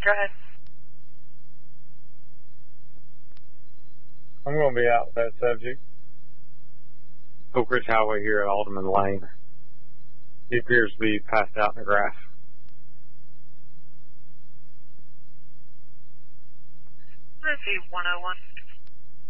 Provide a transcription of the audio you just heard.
Go ahead. I'm going to be out with that subject. Oak Ridge Highway here at Alderman Lane. He appears to be passed out in the grass. Let's see, 101.